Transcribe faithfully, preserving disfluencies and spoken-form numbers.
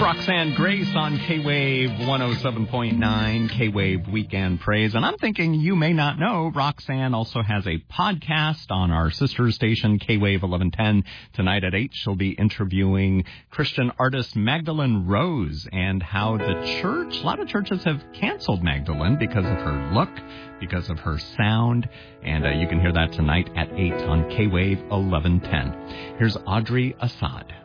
Roxanne Grace on K-Wave one oh seven point nine, K-Wave Weekend Praise. And I'm thinking you may not know, Roxanne also has a podcast on our sister station, K-Wave eleven ten. Tonight at eight, she'll be interviewing Christian artist Magdalene Rose and how the church, a lot of churches have canceled Magdalene because of her look, because of her sound. And uh, you can hear that tonight at eight on K-Wave eleven ten. Here's Audrey Assad.